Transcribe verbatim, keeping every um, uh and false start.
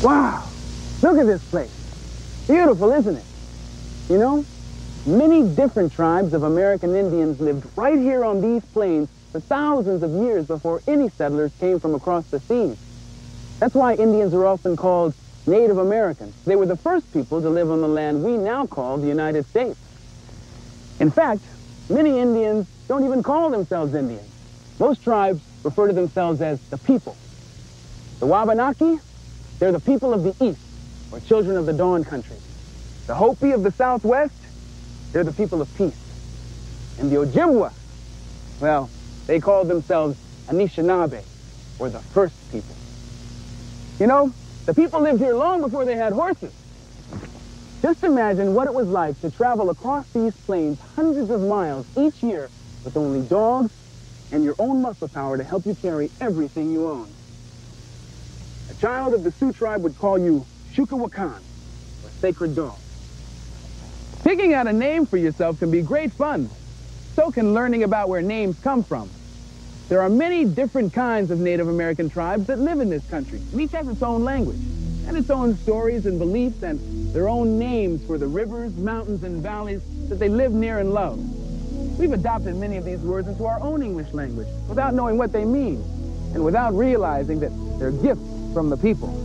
Wow, look at this place. Beautiful, isn't it? You know, many different tribes of American Indians lived right here on these plains for thousands of years before any settlers came from across the seas. That's why Indians are often called Native Americans. They were the first people to live on the land we now call the United States. In fact, many Indians don't even call themselves Indians. Most tribes refer to themselves as the people. The Wabanaki, they're the people of the East, or children of the Dawn Country. The Hopi of the Southwest, they're the people of peace. And the Ojibwa, well, they called themselves Anishinaabe, or the first people. You know, the people lived here long before they had horses. Just imagine what it was like to travel across these plains hundreds of miles each year with only dogs and your own muscle power to help you carry everything you own. A child of the Sioux tribe would call you Shukawakan, or sacred dog. Picking out a name for yourself can be great fun. So can learning about where names come from. There are many different kinds of Native American tribes that live in this country, and each has its own language, and its own stories and beliefs, and their own names for the rivers, mountains, and valleys that they live near and love. We've adopted many of these words into our own English language without knowing what they mean, and without realizing that they're gifts from the people.